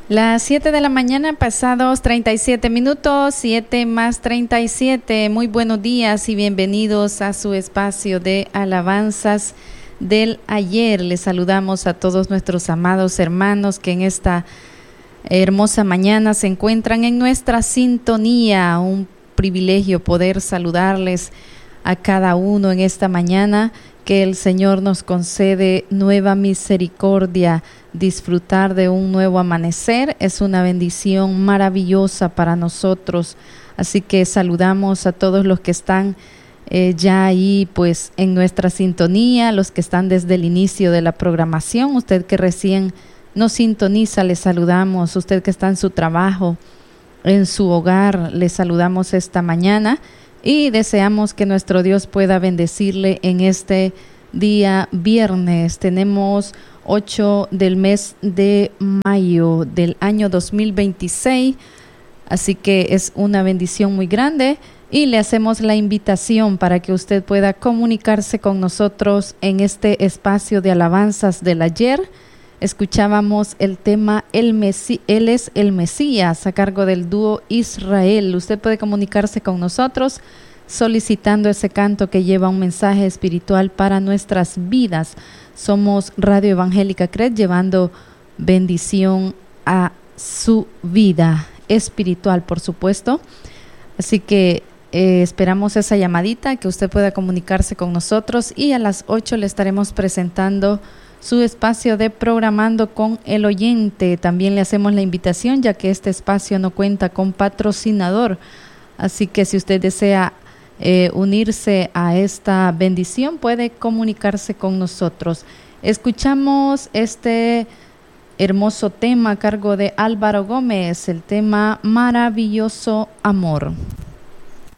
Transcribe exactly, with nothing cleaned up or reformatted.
Las siete de la mañana, pasados treinta y siete minutos, siete más treinta y siete. Muy buenos días y bienvenidos a su espacio de alabanzas del ayer. Les saludamos a todos nuestros amados hermanos que en esta hermosa mañana se encuentran en nuestra sintonía. Un privilegio poder saludarles a cada uno en esta mañana. Que el Señor nos concede nueva misericordia, disfrutar de un nuevo amanecer es una bendición maravillosa para nosotros. Así que saludamos a todos los que están eh, ya ahí pues en nuestra sintonía, los que están desde el inicio de la programación. Usted que recién nos sintoniza, le saludamos. Usted que está en su trabajo, en su hogar, le saludamos esta mañana. Y deseamos que nuestro Dios pueda bendecirle en este día viernes. Tenemos ocho del mes de mayo del año dos mil veintiséis. Así que es una bendición muy grande. Y le hacemos la invitación para que usted pueda comunicarse con nosotros en este espacio de alabanzas del ayer. Escuchábamos el tema el Mesí- Él es el Mesías a cargo del dúo Israel. Usted puede comunicarse con nosotros solicitando ese canto que lleva un mensaje espiritual para nuestras vidas. Somos Radio Evangélica C R E D llevando bendición a su vida espiritual, por supuesto. Así que eh, esperamos esa llamadita, que usted pueda comunicarse con nosotros, y a las ocho le estaremos presentando su espacio de Programando con el Oyente. También le hacemos la invitación, ya que este espacio no cuenta con patrocinador. Así que si usted desea eh, unirse a esta bendición, puede comunicarse con nosotros. Escuchamos este hermoso tema a cargo de Álvaro Gómez, el tema Maravilloso Amor.